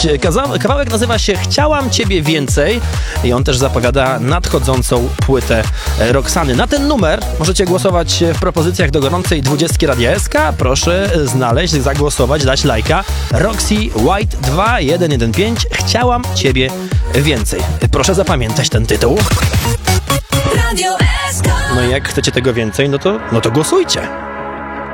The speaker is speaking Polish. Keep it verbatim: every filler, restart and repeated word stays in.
Kaza- kawałek nazywa się Chciałam Ciebie Więcej i on też zapowiada nadchodzącą płytę Roxany. Na ten numer możecie głosować w propozycjach do gorącej dwudziestki Radia S K. Proszę znaleźć, zagłosować, dać lajka. Roxy White dwa jeden jeden pięć. Chciałam Ciebie Więcej. Proszę zapamiętać ten tytuł. Radio S K. No i jak chcecie tego więcej, no to, no to głosujcie.